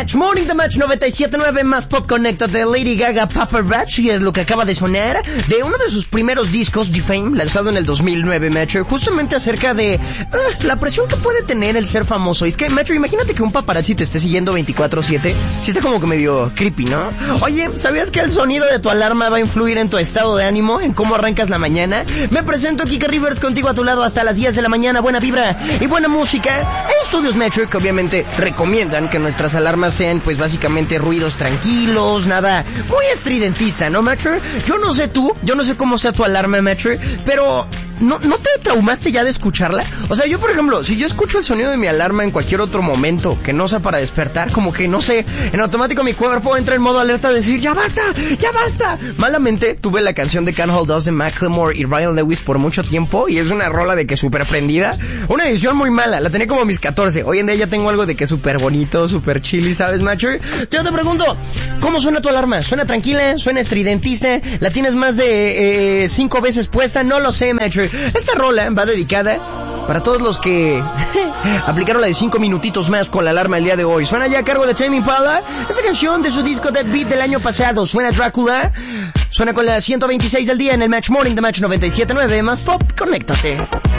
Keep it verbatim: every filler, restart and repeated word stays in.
Match Morning, The Match noventa y siete punto nueve más Pop Conéctate. Lady Gaga, Paparazzi es lo que acaba de sonar de uno de sus primeros discos, Defame, lanzado en el dos mil nueve, Match, justamente acerca de uh, la presión que puede tener el ser famoso. Y es que, Match, imagínate que un paparazzi te esté siguiendo veinticuatro siete. Sí está como que medio creepy, ¿no? Oye, ¿sabías que el sonido de tu alarma va a influir en tu estado de ánimo, en cómo arrancas la mañana? Me presento, Kike Rivers, contigo a tu lado hasta las diez de la mañana. Buena vibra y buena música. Hay estudios, Match, que obviamente recomiendan que nuestras alarmas sean, pues, básicamente ruidos tranquilos, nada muy estridentista, ¿no, Match? Yo no sé tú, yo no sé cómo sea tu alarma, Match, pero ¿no, ¿no te traumaste ya de escucharla? O sea, yo, por ejemplo, si yo escucho el sonido de mi alarma en cualquier otro momento que no sea para despertar, como que, no sé, en automático mi cuerpo entra en modo alerta a decir, ¡ya basta! ¡Ya basta! Malamente tuve la canción de Can't Hold Us de Macklemore y Ryan Lewis por mucho tiempo, y es una rola de que súper prendida. Una edición muy mala, la tenía como a mis catorce. Hoy en día ya tengo algo de que súper bonito, súper chilly, ¿sabes, Macho? Yo te pregunto, ¿cómo suena tu alarma? ¿Suena tranquila? ¿Suena estridentista? ¿La tienes más de eh, cinco veces puesta? No lo sé, Macho. Esta rola va dedicada para todos los que aplicaron la de cinco minutitos más con la alarma el día de hoy. Suena ya a cargo de Tame Impala, esta canción de su disco Dead Beat del año pasado. Suena Drácula, suena con la ciento veintiséis del día en el Match Morning de Match noventa y siete punto nueve más Pop. Conéctate.